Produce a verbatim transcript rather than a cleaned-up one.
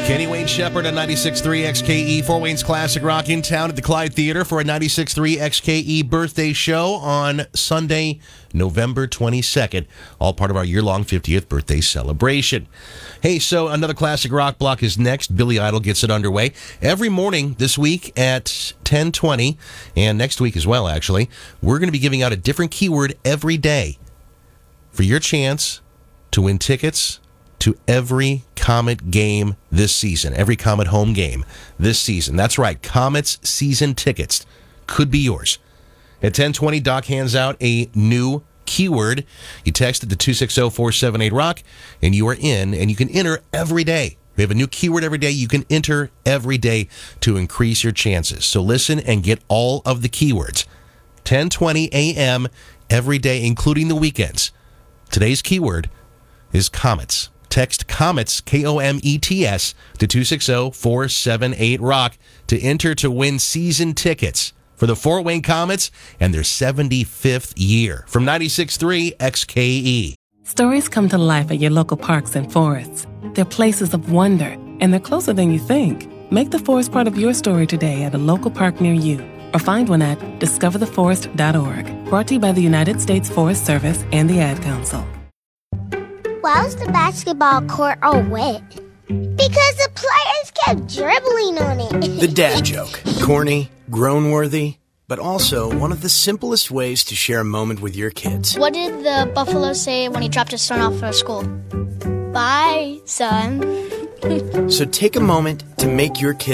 Kenny Wayne Shepherd on ninety-six point three X K E, Fort Wayne's Classic Rock, in town at the Clyde Theater for a ninety-six point three X K E birthday show on Sunday, November twenty-second. All part of our year-long fiftieth birthday celebration. Hey, so another Classic Rock block is next. Billy Idol gets it underway every morning this week at ten twenty, and next week as well, actually. We're going to be giving out a different keyword every day for your chance to win tickets to every Comet game this season, every Comet home game this season. That's right, Comet's season tickets could be yours. At ten twenty, Doc hands out a new keyword. You text it to two six zero, four seven eight, rock, and you are in, and you can enter every day. We have a new keyword every day. You can enter every day to increase your chances. So listen and get all of the keywords. ten twenty a.m. every day, including the weekends. Today's keyword is Comets. Text Comets, K O M E T S, to two six zero, four seven eight, rock to enter to win season tickets for the Fort Wayne Comets and their seventy-fifth year. From ninety-six point three X K E. Stories come to life at your local parks and forests. They're places of wonder, and they're closer than you think. Make the forest part of your story today at a local park near you, or find one at discover the forest dot org. Brought to you by the United States Forest Service and the Ad Council. Why was the basketball court all wet? Because the players kept dribbling on it. The dad joke. Corny, groan-worthy, but also one of the simplest ways to share a moment with your kids. What did the buffalo say when he dropped his son off for school? Bye, son. So take a moment to make your kids